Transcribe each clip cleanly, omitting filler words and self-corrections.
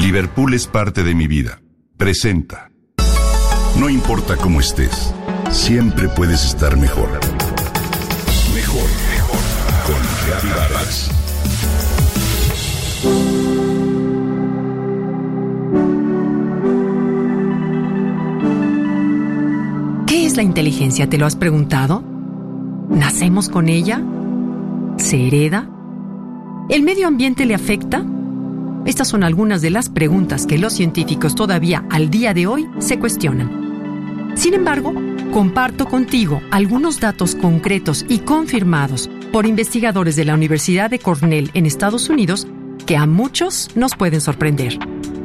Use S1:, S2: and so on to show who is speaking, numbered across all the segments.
S1: Liverpool es parte de mi vida. Presenta. No importa cómo estés, siempre puedes estar mejor. Mejor, mejor. Con Gaby Vargas.
S2: ¿Qué es la inteligencia? ¿Te lo has preguntado? ¿Nacemos con ella? ¿Se hereda? ¿El medio ambiente le afecta? Estas son algunas de las preguntas que los científicos todavía al día de hoy se cuestionan. Sin embargo, comparto contigo algunos datos concretos y confirmados por investigadores de la Universidad de Cornell en Estados Unidos que a muchos nos pueden sorprender.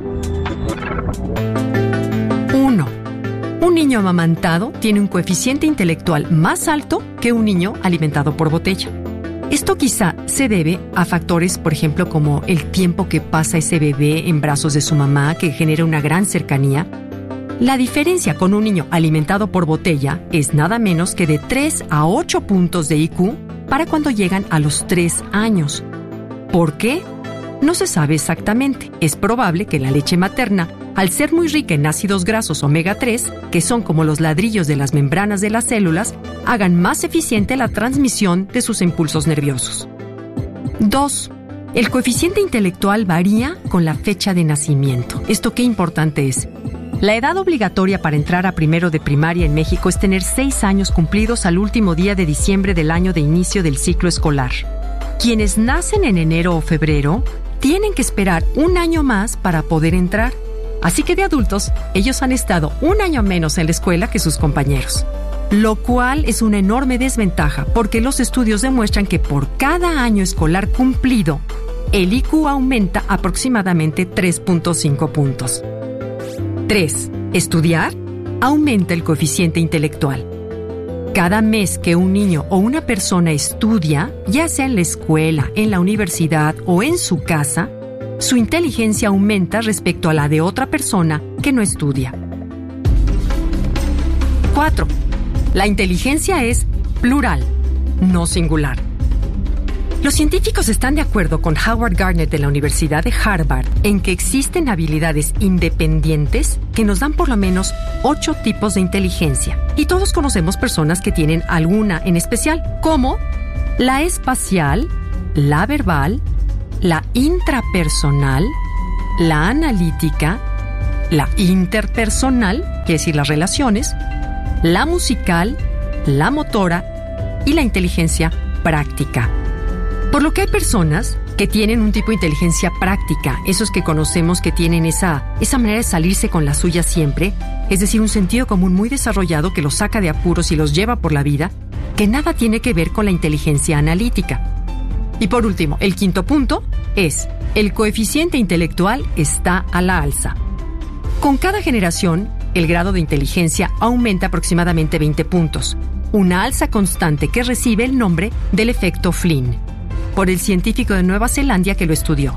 S2: 1. Un niño amamantado tiene un coeficiente intelectual más alto que un niño alimentado por botella. Esto quizá se debe a factores, por ejemplo, como el tiempo que pasa ese bebé en brazos de su mamá, que genera una gran cercanía. La diferencia con un niño alimentado por botella es nada menos que de 3 a 8 puntos de IQ para cuando llegan a los 3 años. ¿Por qué? No se sabe exactamente. Es probable que la leche materna, al ser muy rica en ácidos grasos omega 3, que son como los ladrillos de las membranas de las células, hagan más eficiente la transmisión de sus impulsos nerviosos. 2. El coeficiente intelectual varía con la fecha de nacimiento. ¿Esto qué importante es? La edad obligatoria para entrar a primero de primaria en México es tener 6 años cumplidos al último día de diciembre del año de inicio del ciclo escolar. Quienes nacen en enero o febrero tienen que esperar un año más para poder entrar. Así que de adultos, ellos han estado un año menos en la escuela que sus compañeros. Lo cual es una enorme desventaja porque los estudios demuestran que por cada año escolar cumplido, el IQ aumenta aproximadamente 3.5 puntos. 3. Estudiar aumenta el coeficiente intelectual. Cada mes que un niño o una persona estudia, ya sea en la escuela, en la universidad o en su casa, su inteligencia aumenta respecto a la de otra persona que no estudia. 4. La inteligencia es plural, no singular. Los científicos están de acuerdo con Howard Gardner de la Universidad de Harvard en que existen habilidades independientes que nos dan por lo menos 8 tipos de inteligencia. Y todos conocemos personas que tienen alguna en especial, como la espacial, la verbal, la intrapersonal, la analítica, la interpersonal, quiere decir las relaciones, la musical, la motora y la inteligencia práctica. Por lo que hay personas que tienen un tipo de inteligencia práctica, esos que conocemos que tienen esa manera de salirse con la suya siempre, es decir, un sentido común muy desarrollado que los saca de apuros y los lleva por la vida, que nada tiene que ver con la inteligencia analítica. Y por último, el quinto punto es: el coeficiente intelectual está a la alza. Con cada generación, el grado de inteligencia aumenta aproximadamente 20 puntos, una alza constante que recibe el nombre del efecto Flynn, por el científico de Nueva Zelanda que lo estudió.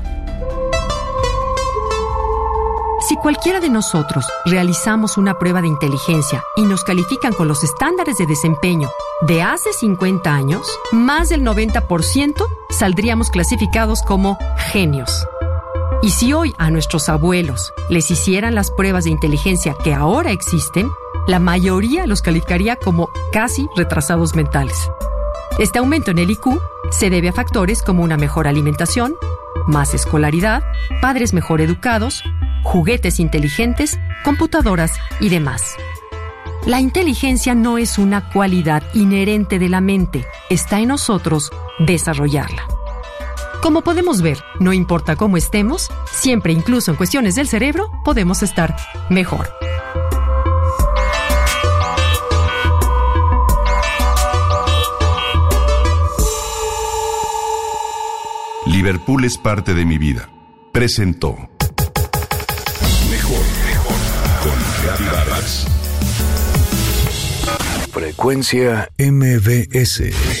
S2: Si cualquiera de nosotros realizamos una prueba de inteligencia y nos califican con los estándares de desempeño de hace 50 años, más del 90% saldríamos clasificados como genios. Y si hoy a nuestros abuelos les hicieran las pruebas de inteligencia que ahora existen, la mayoría los calificaría como casi retrasados mentales. Este aumento en el IQ se debe a factores como una mejor alimentación, más escolaridad, padres mejor educados, juguetes inteligentes, computadoras y demás. La inteligencia no es una cualidad inherente de la mente, está en nosotros desarrollarla. Como podemos ver, no importa cómo estemos, siempre, incluso en cuestiones del cerebro, podemos estar mejor.
S1: Liverpool es parte de mi vida. Presentó. Mejor, mejor. Con Gaby Vargas.
S3: Frecuencia MBS.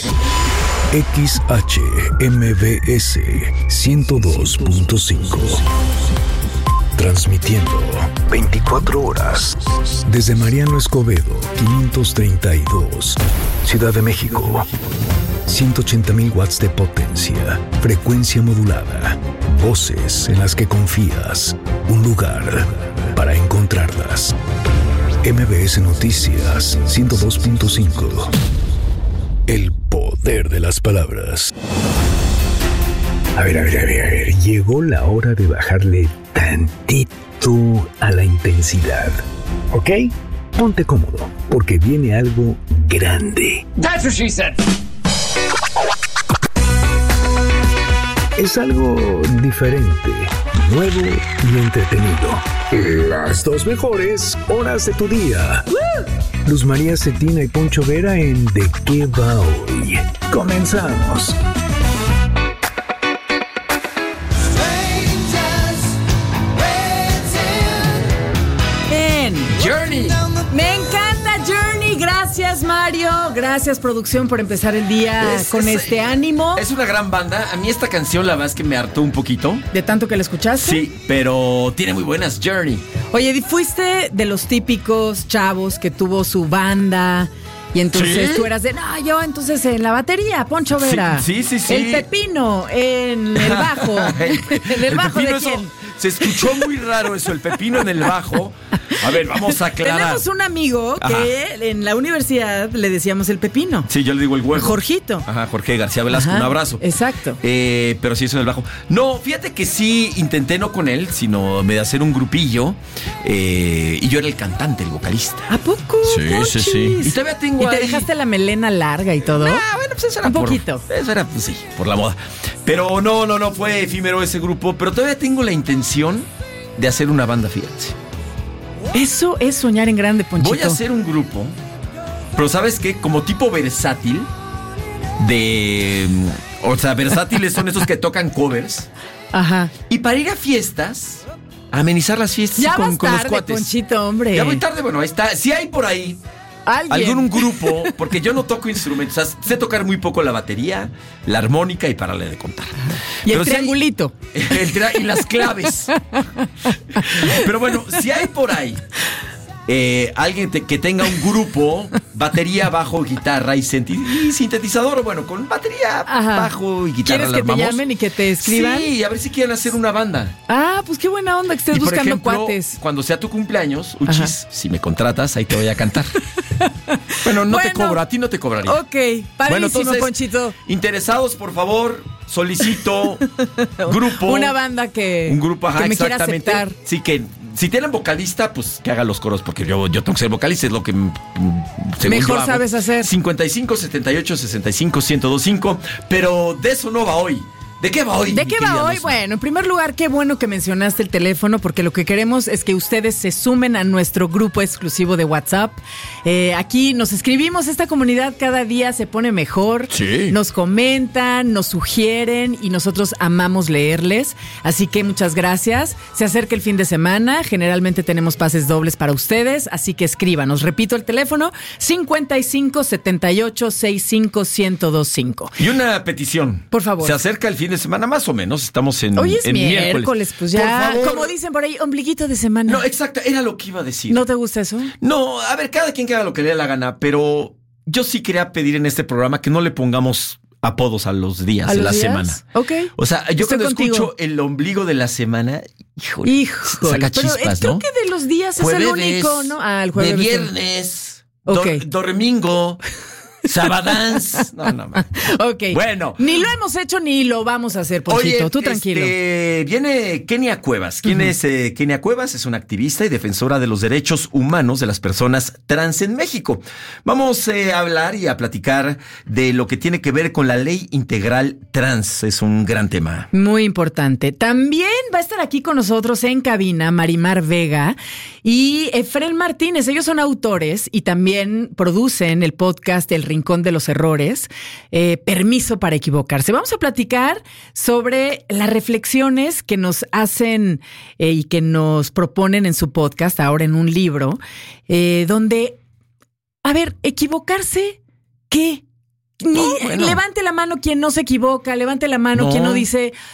S3: XHMBS 102.5. Transmitiendo 24 horas desde Mariano Escobedo 532, Ciudad de México. 180,000 watts de potencia. Frecuencia modulada. Voces en las que confías. Un lugar para encontrarlas. MBS Noticias 102.5. El poder de las palabras. A ver. Llegó la hora de bajarle tantito a la intensidad. ¿Ok? Ponte cómodo, porque viene algo grande.
S4: That's what she said.
S3: Es algo diferente, nuevo y entretenido. Las dos mejores horas de tu día. Luz María Cetina y Poncho Vera en ¿De qué va hoy? Comenzamos.
S4: Journey.
S5: Me encanta Journey. Gracias, Mario. Gracias, producción, por empezar el día con este ánimo.
S4: Es una gran banda. A mí esta canción, la verdad es que me hartó un poquito.
S5: ¿De tanto que la escuchaste?
S4: Sí, pero tiene muy buenas. Journey.
S5: Oye, fuiste de los típicos chavos que tuvo su banda. Y entonces tú eras de, no, yo entonces en la batería, Poncho Vera.
S4: Sí.
S5: El pepino en el bajo. ¿En el bajo de quién?
S4: Se escuchó muy raro eso, el pepino en el bajo. A ver, vamos a aclarar.
S5: Tenemos un amigo que en la universidad le decíamos el pepino.
S4: Sí, yo le digo el huevo.
S5: Jorgito.
S4: Ajá, Jorge García Velasco, un abrazo.
S5: Exacto.
S4: Pero sí, eso en el bajo. No, fíjate que sí intenté no con él, sino de hacer un grupillo. Y yo era el cantante, el vocalista.
S5: ¿A poco?
S4: Sí. Y todavía tengo
S5: ¿Y te
S4: ahí...
S5: dejaste la melena larga y todo?
S4: Bueno, pues eso era
S5: un poquito.
S4: Eso era, pues sí, por la moda. Pero no fue efímero ese grupo. Pero todavía tengo la intención de hacer una banda, fíjate.
S5: Eso es soñar en grande, Ponchito.
S4: Voy a hacer un grupo, pero ¿sabes qué? Como tipo versátil. O sea, versátiles son esos que tocan covers.
S5: Ajá.
S4: Y para ir a fiestas, a amenizar las fiestas
S5: ya
S4: con
S5: tarde,
S4: los cuates.
S5: Ponchito, hombre.
S4: Ya voy tarde, bueno, ahí está. Si hay por ahí algún grupo, porque yo no toco instrumentos, o sea, sé tocar muy poco la batería, la armónica y pararle de contar.
S5: Y pero el triangulito.
S4: Y las claves. Pero bueno, si hay por ahí alguien que tenga un grupo, batería, bajo, guitarra y sintetizador, bueno, con batería, bajo y guitarra.
S5: ¿Quieres que te llamen y que te escriban?
S4: Sí, a ver si quieren hacer una banda.
S5: Ah, pues qué buena onda que estés buscando
S4: por ejemplo,
S5: cuates.
S4: Cuando sea tu cumpleaños, Uchis, si me contratas, ahí te voy a cantar. Bueno, te cobro, a ti no te cobraría.
S5: Ok, padrísimo, bueno, entonces, Ponchito.
S4: Interesados, por favor, solicito grupo.
S5: Una banda que me quiera aceptar.
S4: Sí, que si tienen vocalista, pues que haga los coros, porque yo tengo que ser vocalista, es lo que
S5: mejor sabes hacer.
S4: 55 78 65 1025, pero de eso no va hoy. ¿De qué va hoy?
S5: ¿De qué va hoy? Bueno, en primer lugar, qué bueno que mencionaste el teléfono, porque lo que queremos es que ustedes se sumen a nuestro grupo exclusivo de WhatsApp. Aquí nos escribimos, esta comunidad cada día se pone mejor.
S4: Sí.
S5: Nos comentan, nos sugieren y nosotros amamos leerles. Así que muchas gracias. Se acerca el fin de semana, generalmente tenemos pases dobles para ustedes, así que escríbanos. Repito el teléfono, 55 78 65 1025.
S4: Y una petición.
S5: Por favor.
S4: Se acerca el fin de semana, más o menos. Estamos en
S5: hoy es
S4: en
S5: miércoles, pues ya, como dicen por ahí, ombliguito de semana.
S4: No, exacto, era lo que iba a decir.
S5: ¿No te gusta eso?
S4: No, a ver, cada quien que haga lo que le dé la gana, pero yo sí quería pedir en este programa que no le pongamos apodos a los días de la semana.
S5: Ok.
S4: O sea, yo cuando escucho el ombligo de la semana, híjole. Saca chispas,
S5: pero
S4: ¿no?
S5: creo que de los días jueves, es el único, ¿no? El jueves.
S4: De viernes,
S5: okay.
S4: Domingo, Sabadans. No.
S5: Ok.
S4: Bueno.
S5: Ni lo hemos hecho ni lo vamos a hacer, Ponchito.
S4: Oye,
S5: tú tranquilo.
S4: Viene Kenia Cuevas. ¿Quién es Kenia Cuevas? Es una activista y defensora de los derechos humanos de las personas trans en México. Vamos a hablar y a platicar de lo que tiene que ver con la ley integral trans. Es un gran tema.
S5: Muy importante. También va a estar aquí con nosotros en cabina Marimar Vega y Efrén Martínez. Ellos son autores y también producen el podcast El Rincón de los Errores, Permiso para Equivocarse. Vamos a platicar sobre las reflexiones que nos hacen y que nos proponen en su podcast, ahora en un libro, donde, a ver, ¿equivocarse qué? Levante la mano quien no se equivoca, levante la mano quien no dice...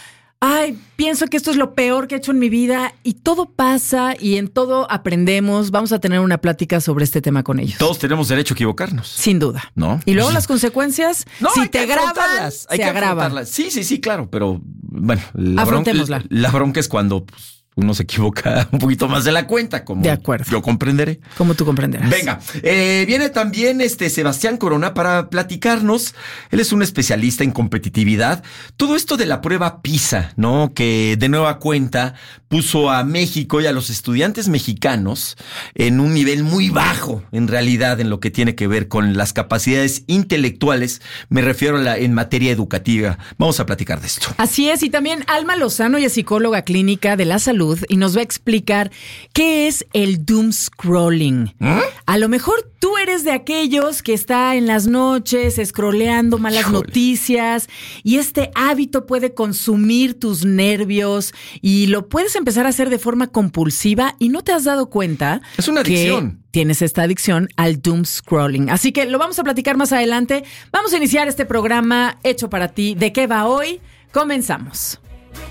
S5: ay, pienso que esto es lo peor que he hecho en mi vida y todo pasa y en todo aprendemos. Vamos a tener una plática sobre este tema con ellos.
S4: Todos tenemos derecho a equivocarnos.
S5: Sin duda.
S4: ¿No?
S5: Y luego las consecuencias, si te graban, se agravan.
S4: Sí, claro, pero bueno,
S5: afrontémosla.
S4: La bronca es cuando uno se equivoca un poquito más de la cuenta, como
S5: de acuerdo.
S4: Yo comprenderé.
S5: Como tú comprenderás.
S4: Venga, viene también Sebastián Corona para platicarnos. Él es un especialista en competitividad. Todo esto de la prueba PISA, ¿no? Que de nueva cuenta puso a México y a los estudiantes mexicanos en un nivel muy bajo, en realidad, en lo que tiene que ver con las capacidades intelectuales. Me refiero en materia educativa. Vamos a platicar de esto.
S5: Así es, y también Alma Lozano, ella es psicóloga clínica de la salud y nos va a explicar qué es el doom scrolling. A lo mejor tú eres de aquellos que está en las noches scrolleando malas noticias y este hábito puede consumir tus nervios y lo puedes empezar a hacer de forma compulsiva y no te has dado cuenta.
S4: Es una adicción.
S5: Que tienes esta adicción al doom scrolling. Así que lo vamos a platicar más adelante. Vamos a iniciar este programa hecho para ti. ¿De qué va hoy? Comenzamos.